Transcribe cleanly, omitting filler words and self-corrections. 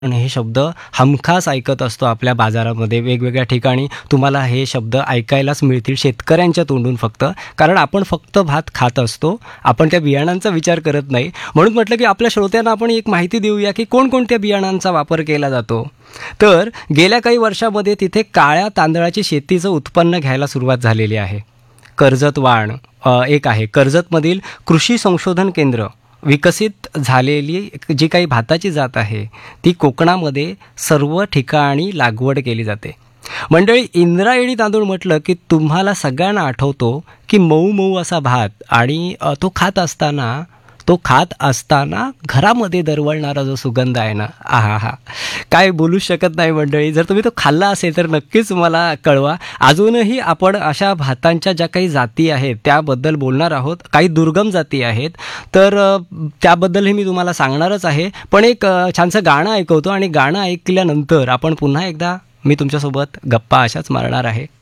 आणि हे शब्द हमखास ऐकत असतो आपल्या बाजारामध्ये वेगवेगळ्या ठिकाणी तुम्हाला हे शब्द ऐकायलाच मिळतील शेतकऱ्यांच्या तोंडून फक्त. कारण आपण फक्त भात खात असतो, आपण त्या बियाणांचा विचार करत नाही. म्हणून म्हटलं की आपल्या श्रोत्यांना आपण एक माहिती देऊया की कोणकोणत्या बियाणांचा वापर केला जातो. तर गेल्या काही वर्षामध्ये तिथे काळ्या तांदळाची शेतीचं उत्पन्न घ्यायला सुरुवात झालेली आहे. कर्जतवाण एक आहे. कर्जतमधील कृषी संशोधन केंद्र विकसित झालेली जी काही भाताची जात आहे ती कोकणामध्ये सर्व ठिकाणी लागवड केली जाते. मंडळी, इंद्रायणी तांदूळ म्हटलं की तुम्हाला सगळ्यांना आठवतो की मऊ मऊ असा भात आणि तो खात असताना घरामध्ये दरवळणारा जो सुगंध आहे ना, आहा हा, काय बोलू शकत नाही मंडळी. जर तुम्ही तो खाल्ला असेल तर नक्कीच मला कळवा. अजूनही आपण अशा भातांच्या ज्या काही जाती आहेत त्याबद्दल बोलणार आहोत. काही दुर्गम जाती आहेत तर त्याबद्दलही मी तुम्हाला सांगणारच आहे. पण एक छानसं गाणं ऐकवतो आणि गाणं ऐकल्यानंतर आपण पुन्हा एकदा मी तुमच्यासोबत गप्पा अशाच मारणार आहे.